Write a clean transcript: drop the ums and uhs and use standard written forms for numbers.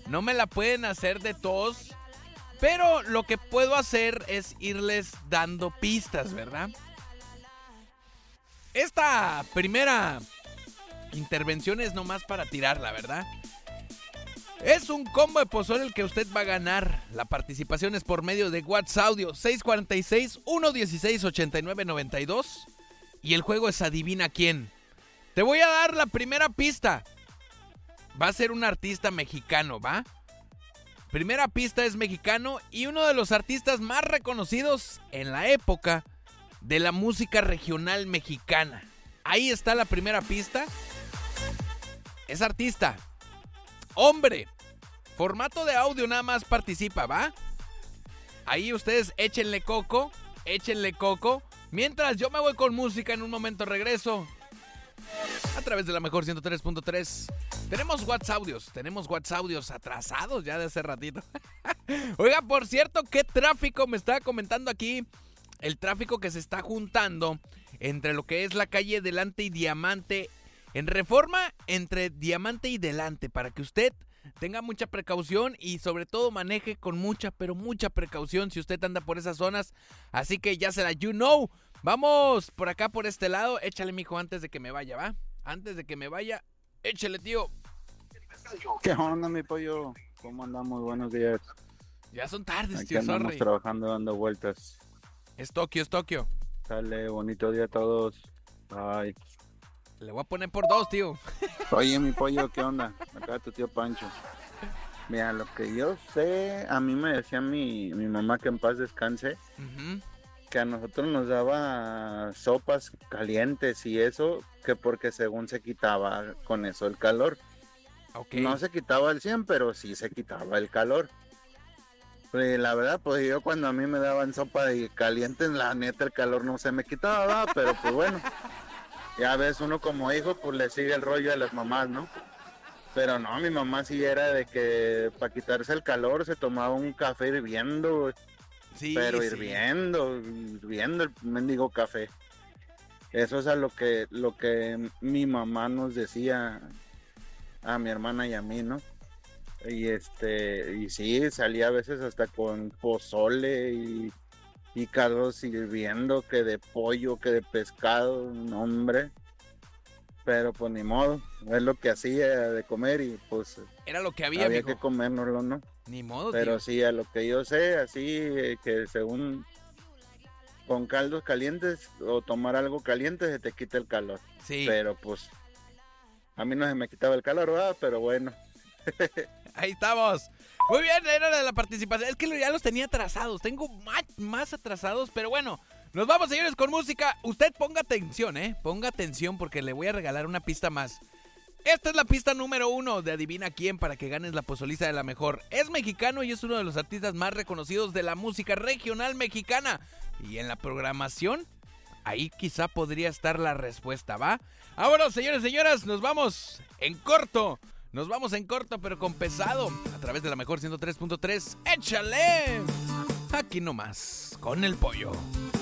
no me la pueden hacer de tos, pero lo que puedo hacer es irles dando pistas, ¿verdad? Esta primera intervención es nomás para tirarla, ¿verdad? Es un combo de pozole el que usted va a ganar. La participación es por medio de WhatsApp Audio 646-116-8992. Y el juego es Adivina quién. Te voy a dar la primera pista. Va a ser un artista mexicano, ¿va? Primera pista es mexicano y uno de los artistas más reconocidos en la época de la música regional mexicana. Ahí está la primera pista. Es artista. Hombre. Formato de audio nada más participa, ¿va? Ahí ustedes échenle coco. Mientras yo me voy con música, en un momento regreso. A través de la mejor 103.3. Tenemos WhatsApp audios atrasados ya de hace ratito. Oiga, por cierto, ¿qué tráfico me estaba comentando aquí? El tráfico que se está juntando entre lo que es la calle Delante y Diamante. En Reforma, entre Diamante y Delante, para que usted tenga mucha precaución y sobre todo maneje con mucha, pero mucha precaución si usted anda por esas zonas. Así que ya será, you know. Vamos por acá, por este lado. Échale, mijo, antes de que me vaya, ¿va? Antes de que me vaya, échale, tío. ¿Qué onda, mi pollo? ¿Cómo andamos? Buenos días. Ya son tardes, Aquí tío, andamos sorry. trabajando, dando vueltas. Es Tokio. Sale, bonito día a todos. Bye. Le voy a poner por 2, tío. Oye, mi pollo, ¿qué onda? Acá tu tío Pancho. Mira, lo que yo sé, a mí me decía mi mamá, que en paz descanse, que a nosotros nos daba sopas calientes y eso, que porque según se quitaba con eso el calor. Okay. No se quitaba al 100, pero sí se quitaba el calor. La verdad, pues yo cuando a mí me daban sopa y caliente, la neta el calor no se me quitaba, ¿verdad? Pero pues bueno, ya ves, uno como hijo pues le sigue el rollo a las mamás, ¿no? Pero no, mi mamá sí era de que para quitarse el calor se tomaba un café hirviendo, sí, pero sí. hirviendo el mendigo café. Eso es a lo que mi mamá nos decía a mi hermana y a mí, ¿no? Y sí, salía a veces hasta con pozole y caldos hirviendo, que de pollo, que de pescado, no, hombre. Pero pues ni modo, es lo que hacía de comer y pues era lo que había que comérnoslo, ¿no? Ni modo, pero tío. Sí, a lo que yo sé, así que según con caldos calientes o tomar algo caliente se te quita el calor. Sí. Pero pues a mí no se me quitaba el calor, ¿verdad? Pero bueno. Ahí estamos. Muy bien, era la participación. Es que ya los tenía atrasados. Tengo más atrasados, pero bueno. Nos vamos, señores, con música. Usted ponga atención, Ponga atención porque le voy a regalar una pista más. Esta es la pista número 1 de Adivina quién, para que ganes la pozoliza de la mejor. Es mexicano y es uno de los artistas más reconocidos de la música regional mexicana. Y en la programación, ahí quizá podría estar la respuesta, ¿va? Ahora, señores, señoras, nos vamos en corto. Nos vamos en corto, pero con pesado. A través de la mejor 103.3. ¡Échale! Aquí nomás, con el pollo.